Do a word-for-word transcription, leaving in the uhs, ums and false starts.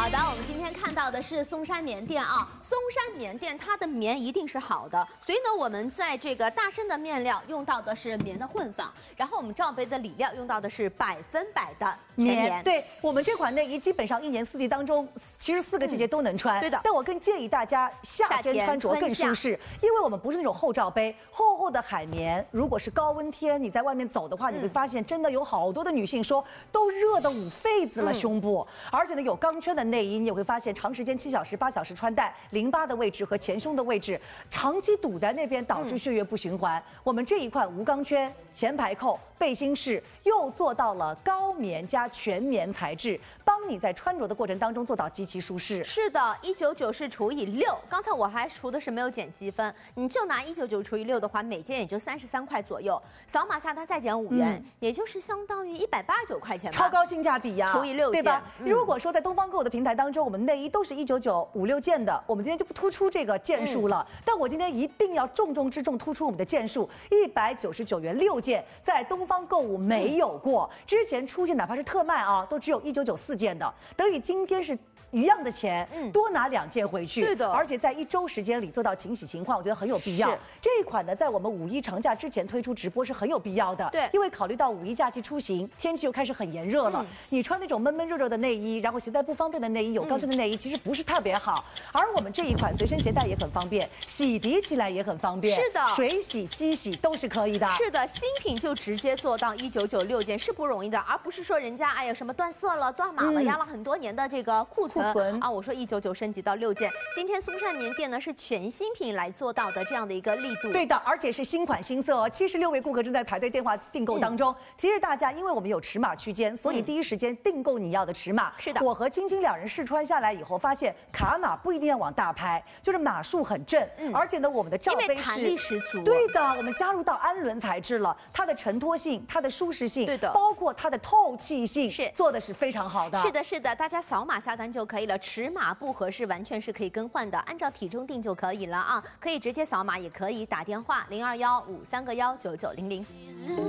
好的，我们今天看到的是松山棉店啊，松山棉店它的棉一定是好的，所以呢，我们在这个大身的面料用到的是棉的混纺，然后我们罩杯的里料用到的是百分百的全棉。 对，我们这款内衣基本上一年四季当中，其实四个季节都能穿。 嗯、对的， 但我更建议大家夏天穿着更舒适，因为我们不是那种厚罩杯，厚厚的海绵，如果是高温天你在外面走的话，你会发现真的有好多的女性说都热得捂痱子了，胸部，嗯、而且呢有钢圈的内衣，你也会发现长时间七小时、八小时穿戴，淋巴的位置和前胸的位置长期堵在那边，导致血液不循环。嗯、我们这一款无钢圈、前排扣、背心式，又做到了高棉加全棉材质，帮你在穿着的过程当中做到极其舒适。 是的，一九九是除以六，刚才我还除的是没有减积分，你就拿一九九除以六的话，每件也就三十三块左右，扫码下单再减五元，嗯、也就是相当于一百八十九块钱吧， 超高性价比呀、啊！ 除以六件， 对吧？ 嗯、 如果说在东方购的平台当中，我们内衣都是一九九五六件的，我们今天就不突出这个件数了。嗯、但我今天一定要重中之重突出我们的件数，一百九十九元六件，在东方购物没有过，嗯、之前出现哪怕是特卖啊，都只有一九九四件的。等于今天是一样的钱，嗯、多拿两件回去， 对的， 而且在一周时间里做到清洗情况，我觉得很有必要。这一款呢，在我们五一长假之前推出直播是很有必要的， 对， 因为考虑到五一假期出行，天气又开始很炎热了，嗯、你穿那种闷闷热热的内衣，然后携带不方便的内衣，有钢圈的内衣，嗯、其实不是特别好。而我们这一款随身携带也很方便，洗涤起来也很方便， 是的， 水洗、机洗都是可以的。 是的，新品就直接做到一九九六件是不容易的，而不是说人家哎呀什么断色了、断码了，嗯、压了很多年的这个库存。库存啊，我说一九九升级到六件，今天松山棉店呢是全新品来做到的这样的一个力度。 对的，而且是新款新色哦，七十六位顾客正在排队电话订购当中。嗯、其实大家因为我们有尺码区间，所以第一时间订购你要的尺码。 是的， 我和青青两人试穿下来以后，发现卡码不一定要往大拍，就是码数很正，嗯、而且呢我们的罩杯是弹力十足。 对的，我们加入到氨纶材质了，它的承托性、它的舒适性， 对的， 包括它的透气性， 是做的是非常好的。 是的，是的，大家扫码下单就可以了，尺码不合适完全是可以更换的，按照体重定就可以了啊，可以直接扫码，也可以打电话零二幺五三个幺九九零零。